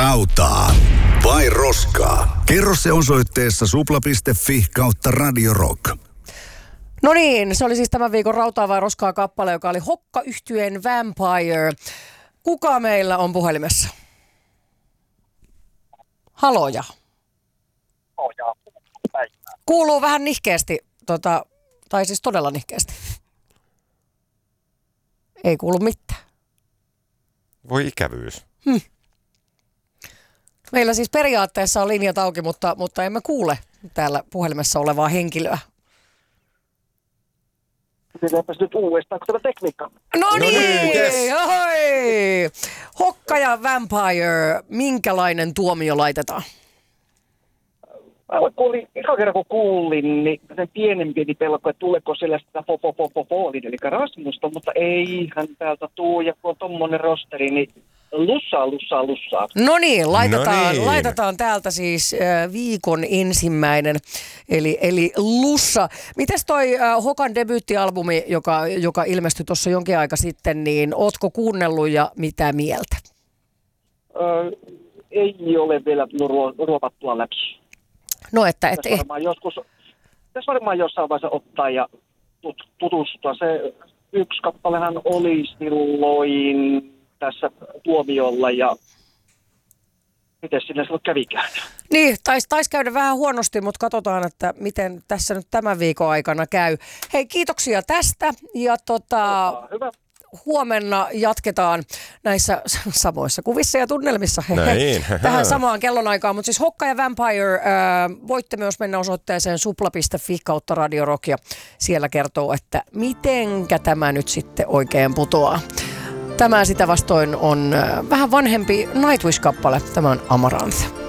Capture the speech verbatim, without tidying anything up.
Rautaa vai roskaa? Kerro se osoitteessa supla piste fi kautta Radio Rock. No niin, se oli siis tämän viikon Rautaa vai roskaa kappale, joka oli Hokka-yhtyeen Vampire. Kuka meillä on puhelimessa? Haloja. Kuuluu vähän nihkeästi, tota, tai siis todella nihkeästi. Ei kuulu mitään. Voi ikävyys. Hmm. Meillä siis periaatteessa on linjat auki, mutta, mutta emme kuule täällä puhelimessa olevaa henkilöä. Tehdäänpäs nyt uudestaan, kun tämä tekniikka. No niin, No niin, yes. Hoi! Hokka ja Vampire, minkälainen tuomio laitetaan? Mä kuulin, eka kerran kun kuulin, niin sen pienen pieni pelko, että tuleeko siellä sitä po-po-po-po-po-polin, eli Rasmusta, mutta eihän täältä tuu, ja kun on tommonen rosteri, niin lussaa, lussaa, lussaa. No niin, laitetaan, No niin. laitetaan täältä siis äh, viikon ensimmäinen, eli, eli lussa. Mites toi äh, Hokan debyyttialbumi, joka, joka ilmestyi tuossa jonkin aika sitten, niin ootko kuunnellut ja mitä mieltä? Öö, ei ole vielä ruo- ruopattua läpi. No että et, Tässä varmaan joskus, tässä varmaan jossain vaiheessa ottaa ja tut, tutustua. Se yksi kappalehan oli silloin tässä tuomiolla ja miten sinne silloin kävikään. Niin, taisi tais käydä vähän huonosti, mutta katsotaan, että miten tässä nyt tämän viikon aikana käy. Hei, kiitoksia tästä ja tota, Hyvä. huomenna jatketaan näissä samoissa kuvissa ja tunnelmissa. Näin. Tähän samaan kellonaikaan, mutta siis Hokka ja Vampire, ää, voitte myös mennä osoitteeseen supla piste fi kautta Radio Rock ja siellä kertoo, että mitenkä tämä nyt sitten oikein putoaa. Tämä sitä vastoin on ää, vähän vanhempi Nightwish-kappale, tämä on Amaranth.